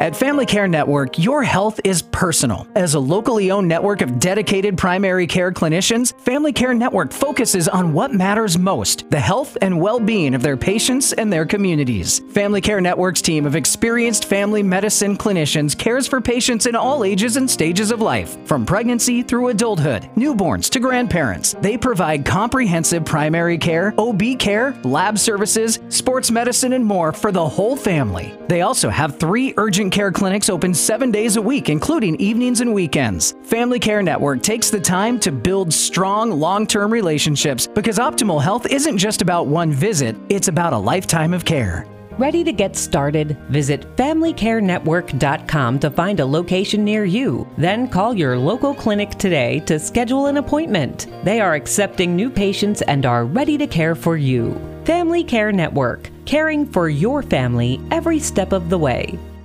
At Family Care Network, your health is personal. As a locally owned network of dedicated primary care clinicians, Family Care Network focuses on what matters most, the health and well-being of their patients and their communities. Family Care Network's team of experienced family medicine clinicians cares for patients in all ages and stages of life, from pregnancy through adulthood, newborns to grandparents. They provide comprehensive primary care, OB care, lab services, sports medicine, and more for the whole family. They also have 3 urgent care clinics open 7 days a week, including evenings and weekends. Family Care Network takes the time to build strong, long-term relationships because optimal health isn't just about one visit, it's about a lifetime of care. Ready to get started? Visit FamilyCareNetwork.com to find a location near you. Then call your local clinic today to schedule an appointment. They are accepting new patients and are ready to care for you. Family Care Network, caring for your family every step of the way.